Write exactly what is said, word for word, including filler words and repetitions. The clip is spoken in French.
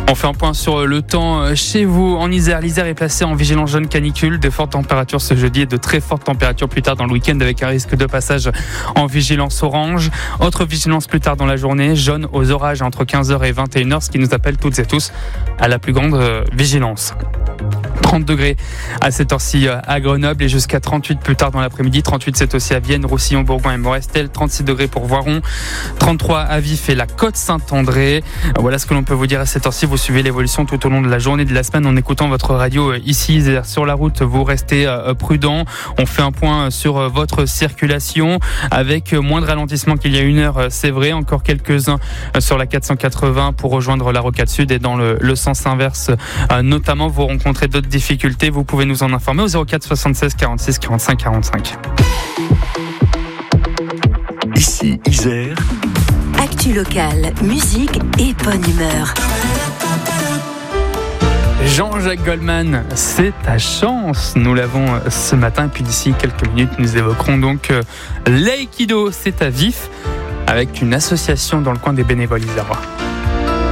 On fait un point sur le temps chez vous en Isère. L'Isère est placée en vigilance jaune canicule. De fortes températures ce jeudi et de très fortes températures plus tard dans le week-end avec un risque de passage en vigilance orange. Autre vigilance plus tard dans la journée, jaune aux orages entre quinze heures et vingt et une heures, ce qui nous appelle toutes et tous à la plus grande vigilance. trente degrés à cette heure-ci à Grenoble et jusqu'à trente-huit plus tard dans l'après-midi. trente-huit c'est aussi à Vienne, Roussillon, Bourgoin et Morestel. trente-six degrés pour Voiron. trente-trois à Vif et la Côte-Saint-André. Voilà ce que l'on peut vous dire à cette heure-ci. Vous suivez l'évolution tout au long de la journée, de la semaine en écoutant votre radio ici. Sur la route, vous restez prudents. On fait un point sur votre circulation avec moins de ralentissement qu'il y a une heure, c'est vrai. Encore quelques-uns sur la quatre cent quatre-vingts pour rejoindre la Rocade Sud et dans le, le sens inverse notamment. Vous rencontrez d'autres difficultés, vous pouvez nous en informer au zéro quatre soixante-seize quarante-six quarante-cinq quarante-cinq. Ici Isère. Actu locale, musique et bonne humeur. Jean-Jacques Goldman, c'est ta chance. Nous l'avons ce matin et puis d'ici quelques minutes, nous évoquerons donc l'Aïkido, c'est à Vif avec une association dans le coin des bénévoles isérois.